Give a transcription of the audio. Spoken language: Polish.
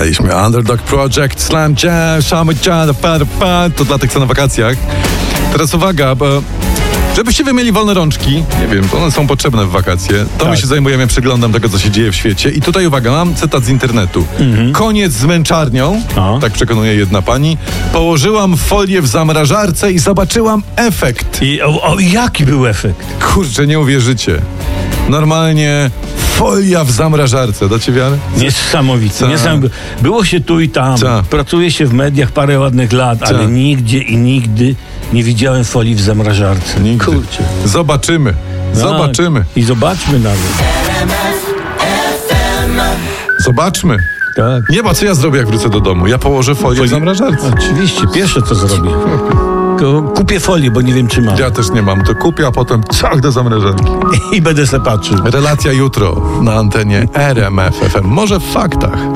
Graliśmy Underdog Project, Slam Jam, Shama Jam, to dla tych, co na wakacjach. Teraz uwaga, bo żebyście wy mieli wolne rączki, nie wiem, one są potrzebne w wakacje, to my się zajmujemy przeglądem tego, co się dzieje w świecie. I tutaj uwaga, mam cytat z internetu. Koniec z męczarnią, tak przekonuje jedna pani. Położyłam folię w zamrażarce i zobaczyłam efekt. I jaki był efekt? Kurczę, nie uwierzycie. Normalnie folia w zamrażarce, dacie wiarę? Niesamowite. Było się tu i tam. Pracuje się w mediach parę ładnych lat, ale nigdzie i nigdy nie widziałem folii w zamrażarce. Nigdy. Kurczę. Zobaczymy. Zobaczymy. I zobaczmy nawet. Zobaczmy. Tak. Nie ma co ja zrobię, jak wrócę do domu. Ja położę folię w zamrażarce. Oczywiście. Pierwsze co zrobię. Kupię folię, bo nie wiem, czy mam. Ja też nie mam. To kupię, a potem ciach do zamrażarki. I będę se patrzył. Relacja jutro na antenie RMF FM. Może w faktach.